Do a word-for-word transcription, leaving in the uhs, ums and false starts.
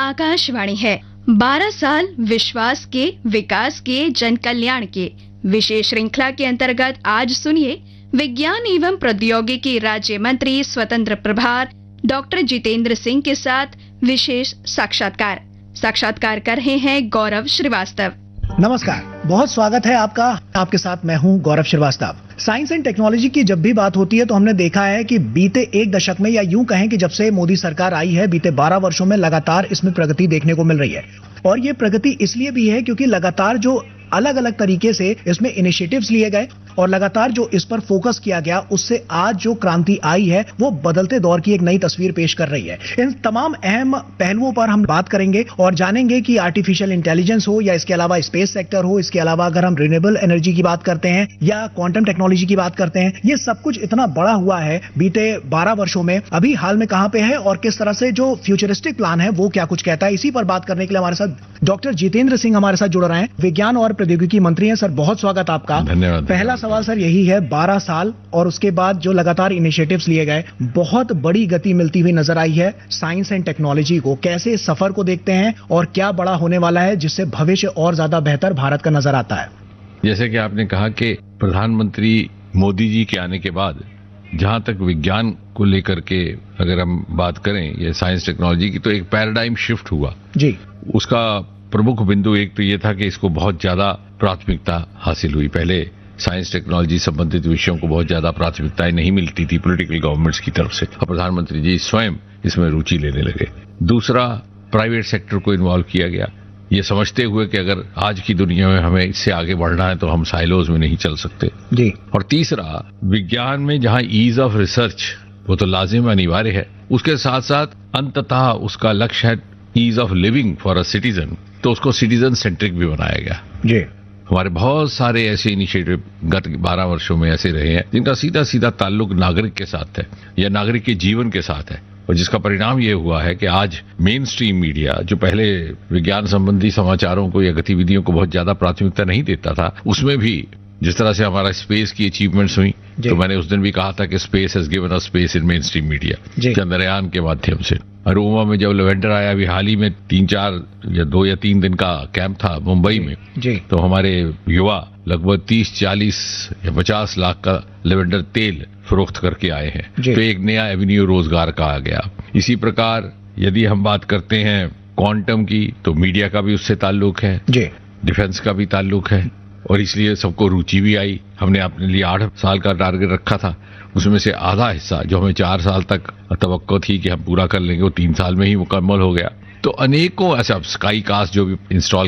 आकाशवाणी है। बारह साल विश्वास के, विकास के, जन कल्याण के विशेष श्रृंखला के अंतर्गत आज सुनिए विज्ञान एवं प्रौद्योगिकी राज्य मंत्री स्वतंत्र प्रभार डॉक्टर जितेंद्र सिंह के साथ विशेष साक्षात्कार। साक्षात्कार कर रहे हैं गौरव श्रीवास्तव। नमस्कार, बहुत स्वागत है आपका। आपके साथ मैं हूं गौरव श्रीवास्तव। साइंस एंड टेक्नोलॉजी की जब भी बात होती है तो हमने देखा है कि बीते एक दशक में, या यूं कहें कि जब से मोदी सरकार आई है, बीते बारह वर्षों में लगातार इसमें प्रगति देखने को मिल रही है। और ये प्रगति इसलिए भी है क्योंकि लगातार जो अलग अलग तरीके से इसमें इनिशिएटिव्स लिए गए और लगातार जो इस पर फोकस किया गया, उससे आज जो क्रांति आई है वो बदलते दौर की एक नई तस्वीर पेश कर रही है। इन तमाम अहम पहलुओं पर हम बात करेंगे और जानेंगे कि आर्टिफिशियल इंटेलिजेंस हो या इसके अलावा स्पेस सेक्टर हो, इसके अलावा अगर हम रिन्यूएबल एनर्जी की बात करते हैं या क्वांटम टेक्नोलॉजी की बात करते हैं, ये सब कुछ इतना बड़ा हुआ है बीते बारह वर्षों में। अभी हाल में कहां पे है और किस तरह से जो फ्यूचरिस्टिक प्लान है वो क्या कुछ कहता है, इसी पर बात करने के लिए हमारे साथ डॉक्टर जितेंद्र सिंह हमारे साथ जुड़ रहे हैं। विज्ञान और प्रौद्योगिकी मंत्री हैं। सर, बहुत स्वागत आपका। धन्यवाद। पहला सवाल सर यही है, बारह साल और उसके बाद जो लगातार इनिशिएटिव्स लिए गए, बहुत बड़ी गति मिलती हुई नजर आई है साइंस एंड टेक्नोलॉजी को। कैसे इस सफर को देखते हैं और क्या बड़ा होने वाला है जिससे भविष्य और ज्यादा बेहतर भारत का नजर आता है? जैसे कि आपने कहा कि प्रधानमंत्री मोदी जी के आने के बाद जहां तक विज्ञान को लेकर के अगर हम बात करें, ये साइंस टेक्नोलॉजी की, तो एक पैराडाइम शिफ्ट हुआ जी। उसका प्रमुख बिंदु एक तो ये था कि इसको बहुत ज्यादा प्राथमिकता हासिल हुई। पहले साइंस टेक्नोलॉजी संबंधित विषयों को बहुत ज्यादा प्राथमिकताएं नहीं मिलती थी पॉलिटिकल गवर्नमेंट्स की तरफ से, और प्रधानमंत्री जी स्वयं इसमें रुचि लेने लगे। दूसरा, प्राइवेट सेक्टर को इन्वॉल्व किया गया, ये समझते हुए कि अगर आज की दुनिया में हमें इससे आगे बढ़ना है तो हम साइलोज में नहीं चल सकते जी। और तीसरा, विज्ञान में जहां ईज ऑफ रिसर्च वो तो लाजिम अनिवार्य है, उसके साथ साथ अंततः उसका लक्ष्य है ease of living for a citizen, तो उसको सिटीजन सेंट्रिक भी बनाया गया जी। हमारे बहुत सारे ऐसे इनिशिएटिव गत बारह वर्षों में ऐसे रहे हैं जिनका सीधा सीधा ताल्लुक नागरिक के साथ है या नागरिक के जीवन के साथ है, और जिसका परिणाम ये हुआ है कि आज मेन स्ट्रीम मीडिया, जो पहले विज्ञान संबंधी समाचारों को या गतिविधियों को बहुत ज्यादा प्राथमिकता नहीं देता था, उसमें भी जिस तरह से हमारा स्पेस की अचीवमेंट्स हुई, तो मैंने उस दिन भी कहा था कि space has given us space in main stream media, Chandrayaan के माध्यम से। अरोमा में जब लेवेंडर आया, अभी हाल ही में तीन चार या दो या तीन दिन का कैंप था मुंबई में जी। तो हमारे युवा लगभग तीस चालीस या पचास लाख का लेवेंडर तेल फरोख्त करके आए हैं, तो एक नया एवेन्यू रोजगार का आ गया। इसी प्रकार यदि हम बात करते हैं क्वांटम की, तो मीडिया का भी उससे ताल्लुक है जी, डिफेंस का भी ताल्लुक है, और इसलिए सबको रुचि भी आई। हमने अपने लिए आठ साल का टारगेट रखा था, उसमें से आधा हिस्सा जो हमें चार साल तक तवक्को थी कि हम पूरा कर लेंगे, वो तीन साल में ही मुकम्मल हो गया। तो अनेकों ऐसा स्काई कास्ट जो भी इंस्टॉल